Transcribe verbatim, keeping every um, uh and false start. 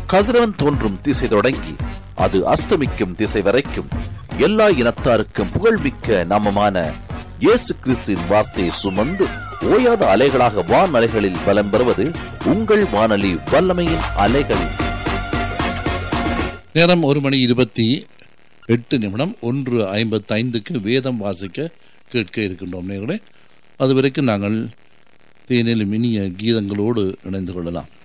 கதிரவன் தோன்றும் திசை தொடங்கி அது அஸ்தமிக்கும் திசை வரைக்கும் எல்லா இனத்தாருக்கும் புகழ்மிக்க நாமமான இயேசு கிறிஸ்துவின் வார்த்தையை சுமந்து ஓயாத அலைகளாக வான் அலைகளில் பலம் பெறுவது உங்கள் வானொலி வல்லமையின் அலைகள். நேரம் ஒரு மணி இருபத்தி எட்டு நிமிடம் ஒன்று ஐம்பத்தி ஐந்துக்கு வேதம் வாசிக்க கேட்க இருக்கின்றோம் நேர்களே. அதுவரைக்கும் நாங்கள் தேனிலும் இனிய கீதங்களோடு இணைந்து கொள்ளலாம்.